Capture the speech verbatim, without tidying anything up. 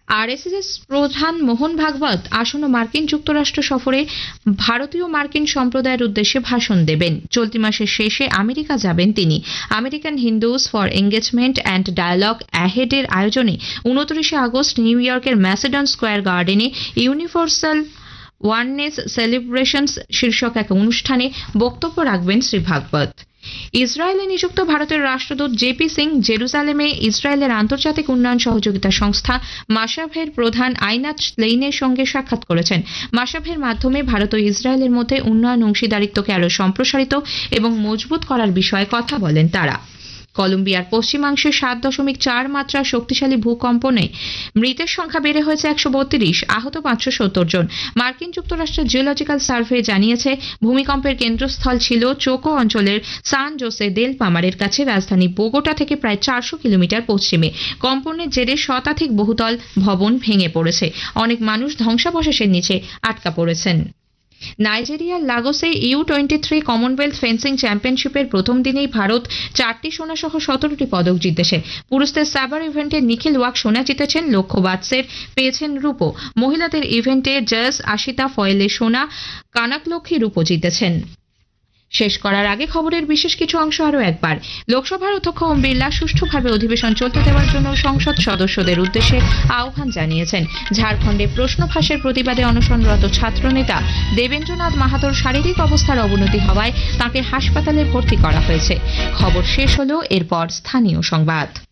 RSS প্রধান মোহন ভাগবত আসন্ন মার্কিন যুক্তরাষ্ট্র সফরে ভারতীয় মার্কিন সম্প্রদায়ের উদ্দেশ্যে ভাষণ দেবেন। চলতি মাসের শেষে আমেরিকা যাবেন তিনি। American Hindus for engagement and dialogue অ্যাহেডের আয়োজনে উনত্রিশে আগস্ট নিউ ইয়র্কের ম্যাসেডন স্কোয়ার গার্ডেনে ইউনিভার্সাল ওয়াননেস সেলিব্রেশনস শীর্ষক এক অনুষ্ঠানে বক্তব্য রাখবেন শ্রী ভাগবত। ইসরায়েলে নিযুক্ত ভারতের রাষ্ট্রদূত জেপি সিং জেরুজালেমে ইসরায়েলের আন্তর্জাতিক উন্নয়ন সহযোগিতা সংস্থা মাসাভের প্রধান আইনাত শ্লেইনের সঙ্গে সাক্ষাৎ করেছেন। মাসাভের মাধ্যমে ভারত ও ইসরায়েলের মধ্যে উন্নয়ন অংশীদারিত্বকে আরও সম্প্রসারিত এবং মজবুত করার বিষয়ে কথা বলেন তারা। কলম্বিয়ার পশ্চিমাংশে সাত দশমিক চার মাত্রার শক্তিশালী ভূকম্পনে মৃতের সংখ্যা বেড়ে হয়েছে একশো বত্রিশ, আহত পাঁচশো সত্তর জন। মার্কিন যুক্তরাষ্ট্রের জিওলজিক্যাল সার্ভে জানিয়েছে ভূমিকম্পের কেন্দ্রস্থল ছিল চোকো অঞ্চলের সান জোসে দেল পামারের কাছে, রাজধানী বোগোটা থেকে প্রায় চারশো কিলোমিটার পশ্চিমে। কম্পনের জেরে শতাধিক বহুতল ভবন ভেঙে পড়েছে, অনেক মানুষ ধ্বংসাবশেষের নিচে আটকা পড়েছেন। নাইজেরিয়ার লাগোসে you twenty three Commonwealth fencing চ্যাম্পিয়নশিপের প্রথম দিনেই ভারত চারটি সোনা সহ সতেরোটি পদক জিতেছে। পুরুষদের সাবার ইভেন্টে নিখিল ওয়াক সোনা জিতেছেন, লক্ষ্য বাৎসের পেয়েছেন রূপো। মহিলাদের ইভেন্টে জয়স আশিতা ফয়েলে সোনা, কানাকলক্ষ্মী রূপো জিতেছেন। শেষ করার আগে খবরের বিশেষ কিছু অংশ আরও একবার। লোকসভার অধ্যক্ষ ওম বিড়লা সুষ্ঠুভাবে অধিবেশন চলতে দেওয়ার জন্য সংসদ সদস্যদের উদ্দেশ্যে আহ্বান জানিয়েছেন। ঝাড়খণ্ডে প্রশ্ন ফাঁসের প্রতিবাদে অনশনরত ছাত্রনেতা দেবেন্দ্রনাথ মাহাতোর শারীরিক অবস্থার অবনতি হওয়ায় তাঁকে হাসপাতালে ভর্তি করা হয়েছে। খবর শেষ হলো, এরপর স্থানীয় সংবাদ।